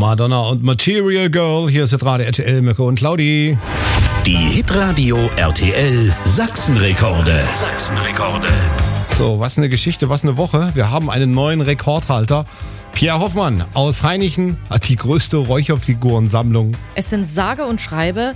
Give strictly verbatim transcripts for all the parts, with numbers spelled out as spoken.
Madonna und Material Girl. Hier ist Hitradio R T L, Mirko und Claudi. Die Hitradio R T L Sachsenrekorde. Sachsenrekorde. So, was eine Geschichte, was eine Woche. Wir haben einen neuen Rekordhalter. Pierre Hoffmann aus Hainichen hat die größte Räucherfigurensammlung. Es sind sage und schreibe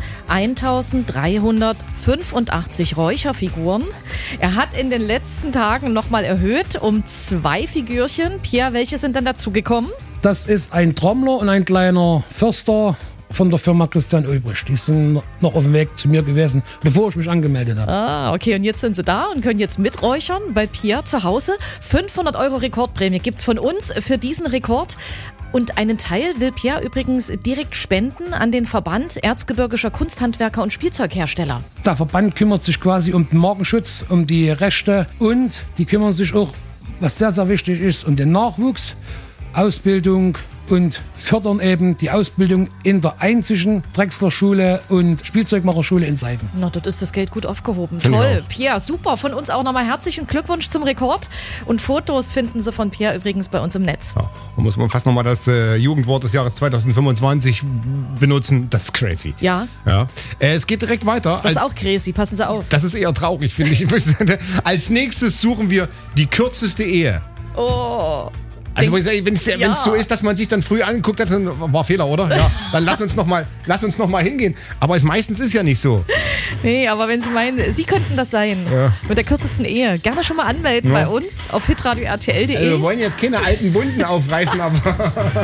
eintausenddreihundertfünfundachtzig Räucherfiguren. Er hat in den letzten Tagen nochmal erhöht um zwei Figürchen. Pierre, welche sind denn dazugekommen? Das ist ein Trommler und ein kleiner Förster von der Firma Christian Ulbrich. Die sind noch auf dem Weg zu mir gewesen, bevor ich mich angemeldet habe. Ah, okay. Und jetzt sind sie da und können jetzt miträuchern bei Pierre zu Hause. fünfhundert Euro Rekordprämie gibt's von uns für diesen Rekord. Und einen Teil will Pierre übrigens direkt spenden an den Verband Erzgebirgischer Kunsthandwerker und Spielzeughersteller. Der Verband kümmert sich quasi um den Markenschutz, um die Rechte und die kümmern sich auch, was sehr, sehr wichtig ist, um den Nachwuchs, Ausbildung und fördern eben die Ausbildung in der einzigen Drechsler-Schule und Spielzeugmacherschule in Seifen. Na, dort ist das Geld gut aufgehoben. Find Toll, Pierre, super. Von uns auch nochmal herzlichen Glückwunsch zum Rekord. Und Fotos finden Sie von Pierre übrigens bei uns im Netz. Ja, da muss man fast nochmal das äh, Jugendwort des Jahres zweitausendfünfundzwanzig benutzen. Das ist crazy. Ja. ja. Äh, es geht direkt weiter. Das ist als, auch crazy, passen Sie auf. Das ist eher traurig, finde ich. Als nächstes suchen wir die kürzeste Ehe. Oh. Also wenn es ja. so ist, dass man sich dann früh angeguckt hat, dann war Fehler, oder? Ja, dann lass uns noch mal, lass uns noch mal hingehen. Aber es meistens ist ja nicht so. Nee, aber wenn Sie meinen, Sie könnten das sein, ja. mit der kürzesten Ehe, gerne schon mal anmelden ja. bei uns auf hitradio R T L punkt de. Also wir wollen jetzt keine alten Wunden aufreißen, aber